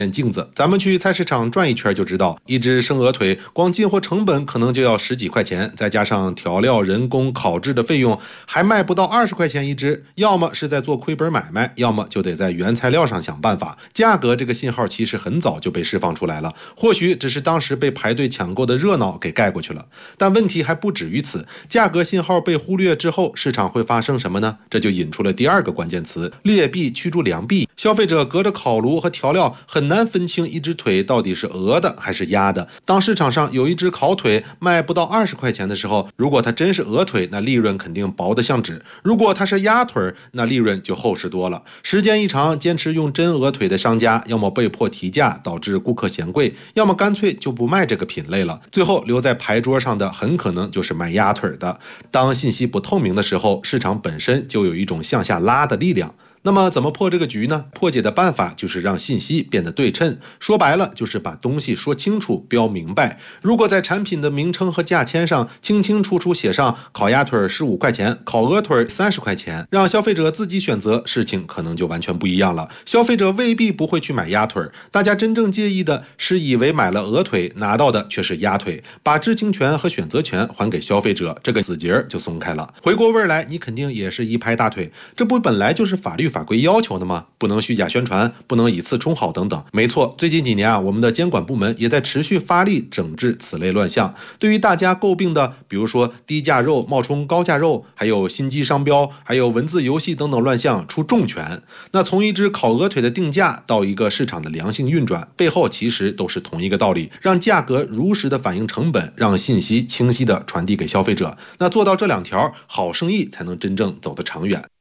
镜子，咱们去菜市场转一圈就知道，一只生鹅腿光进货成本可能就要10几块钱，再加上调料、人工烤制的费用，还卖不到20块钱一只。要么是在做亏本买卖，要么就得在原材料上想办法。价格这个信号其实很早就被释放出来了，或许只是当时被排队抢购的热闹给盖过去了。但问题还不止于此，价格信号被忽略之后，市场会发生什么呢？这就引出了第二个关键词：劣币驱逐良币。消费者隔着烤炉和调料很难分清一只腿到底是鹅的还是鸭的。当市场上有一只烤腿卖不到20块钱的时候，如果它真是鹅腿，那利润肯定薄得像纸；如果它是鸭腿，那利润就厚实多了。时间一长，坚持用真鹅腿的商家，要么被迫提价导致顾客嫌贵，要么干脆就不卖这个品类了。最后留在牌桌上的很可能就是卖鸭腿的。当信息不透明的时候，市场本身就有一种向下拉的力量。那么怎么破这个局呢？破解的办法就是让信息变得对称，说白了就是把东西说清楚、标明白。如果在产品的名称和价签上清清楚楚写上烤鸭腿15块钱，烤鹅腿30块钱，让消费者自己选择，事情可能就完全不一样了。消费者未必不会去买鸭腿，大家真正介意的是以为买了鹅腿拿到的却是鸭腿，把知情权和选择权还给消费者，这个死结就松开了。回过味儿来，你肯定也是一拍大腿，这不本来就是法律法规要求的吗？不能虚假宣传，不能以次充好等等。没错，最近几年我们的监管部门也在持续发力整治此类乱象。对于大家诟病的，比如说低价肉冒充高价肉，还有心机商标，还有文字游戏等等乱象，出重拳。那从一只烤鹅腿的定价到一个市场的良性运转，背后其实都是同一个道理，让价格如实的反映成本，让信息清晰的传递给消费者。那做到这2条，好生意才能真正走得长远。